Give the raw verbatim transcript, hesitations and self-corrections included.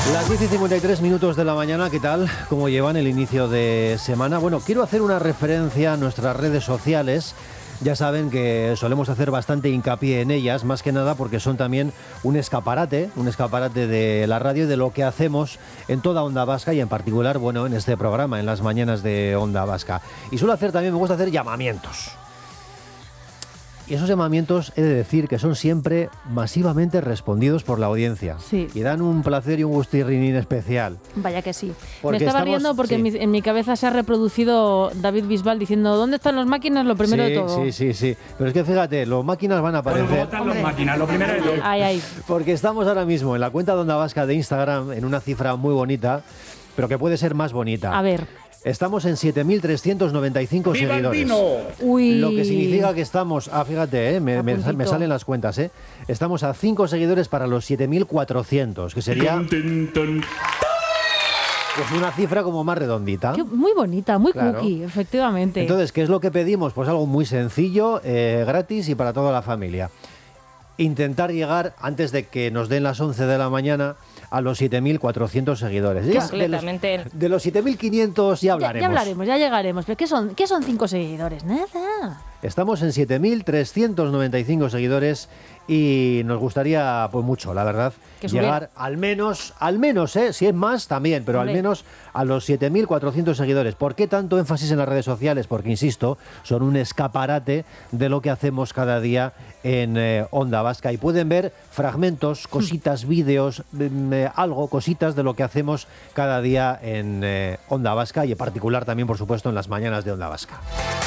Las diez y cincuenta y tres minutos de la mañana, ¿qué tal? ¿Cómo llevan el inicio de semana? Bueno, quiero hacer una referencia a nuestras redes sociales. Ya saben que solemos hacer bastante hincapié en ellas, más que nada porque son también un escaparate, un escaparate de la radio y de lo que hacemos en toda Onda Vasca y en particular, bueno, en este programa, en las mañanas de Onda Vasca. Y suelo hacer también, me gusta hacer llamamientos. Y esos llamamientos, he de decir, que son siempre masivamente respondidos por la audiencia. Sí. Y dan un placer y un gustirrinín especial. Vaya que sí. Porque Me estaba estamos, riendo porque sí. en, mi, en mi cabeza se ha reproducido David Bisbal diciendo ¿dónde están las máquinas? Lo primero sí, de todo. Sí, sí, sí. Pero es que fíjate, los máquinas van a aparecer. ¿Cómo están las máquinas? Lo primero de todo. Ay, ay. Porque estamos ahora mismo en la cuenta de Onda Vasca de Instagram en una cifra muy bonita, pero que puede ser más bonita. A ver. Estamos en siete mil trescientos noventa y cinco ¡Viva el seguidores. vino! Uy. Lo que significa que estamos, ah, fíjate, eh, me, A me, puntito. me salen las cuentas, ¿eh? Estamos a cinco seguidores para los siete mil cuatrocientos, que sería Tun, tun, tun. pues una cifra como más redondita. Qué- muy bonita, muy Claro. cookie, efectivamente. Entonces, ¿qué es lo que pedimos? Pues algo muy sencillo, eh, gratis y para toda la familia. Intentar llegar antes de que nos den las once de la mañana a los siete mil cuatrocientos seguidores. Ya, de, los, Completamente. de los siete mil quinientos ya ya, hablaremos. ya hablaremos, ya llegaremos. ¿Pero qué son, qué son cinco seguidores? Nada. Estamos en siete mil trescientos noventa y cinco seguidores y nos gustaría, pues mucho, la verdad, Que subiera. llegar al menos, al menos, ¿eh? Si es más también, pero Hombre. al menos a los siete mil cuatrocientos seguidores. ¿Por qué tanto énfasis en las redes sociales? Porque, insisto, son un escaparate de lo que hacemos cada día en eh, Onda Vasca y pueden ver fragmentos, cositas, vídeos, mm, eh, algo, cositas de lo que hacemos cada día en eh, Onda Vasca y en particular también, por supuesto, en las mañanas de Onda Vasca.